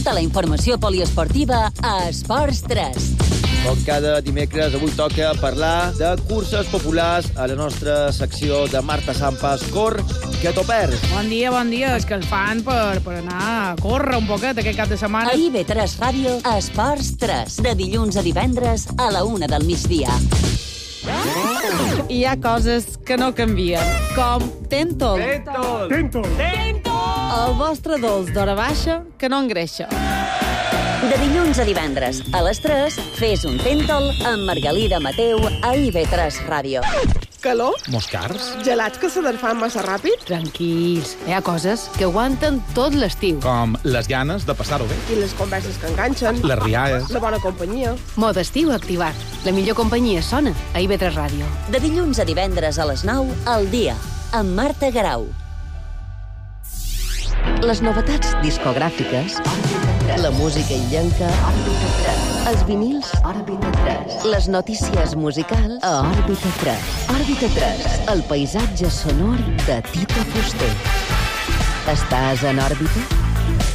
Tota la informació poliesportiva a Esports 3. Com cada dimecres, avui toca parlar de curses populars a la nostra secció de Marta Sampas. Cor, que t'ho perds. Bon dia. És que el fan per anar a córrer un poquet aquest cap de setmana. A IB3 Ràdio, Esports 3. De dilluns a divendres a la 1 del migdia. Hi ha coses que no canvien, com Tentol. El vostre dolç d'hora baixa que no engreixa. De dilluns a divendres a les 3, fes un Tentol amb Margalida Mateu a IB3 Ràdio. Calor? Moscars? Gelats que se desfan massa ràpid? Tranquils, hi ha coses que aguanten tot l'estiu. Com les ganes de passar-ho bé. I les converses que enganxen? Les rialles. La bona companyia? Mod estiu activat. La millor companyia sona a IB3 Ràdio. De dilluns a divendres a les 9, al dia, amb Marta Garau. Les novetats discogràfiques, la música illenca, els vinils, les notícies musicals a Òrbita 3. Òrbita 3, el paisatge sonor de Tito Fuster. Estàs en òrbita?